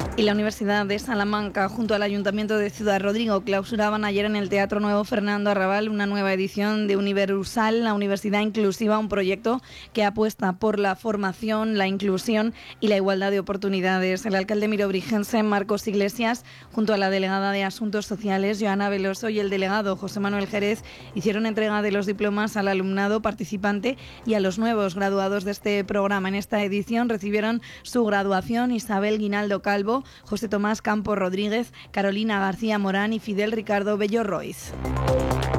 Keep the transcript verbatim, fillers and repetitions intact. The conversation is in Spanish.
Y la Universidad de Salamanca, junto al Ayuntamiento de Ciudad Rodrigo, clausuraban ayer en el Teatro Nuevo Fernando Arrabal una nueva edición de Universal, la Universidad Inclusiva, un proyecto que apuesta por la formación, la inclusión y la igualdad de oportunidades. El alcalde mirobrigense, Marcos Iglesias, junto a la delegada de Asuntos Sociales, Joana Veloso, y el delegado, José Manuel Jerez, hicieron entrega de los diplomas al alumnado participante y a los nuevos graduados de este programa. En esta edición recibieron su graduación Isabel Guinaldo Calvo, José Tomás Campos Rodríguez, Carolina García Morán y Fidel Ricardo Bello Roiz.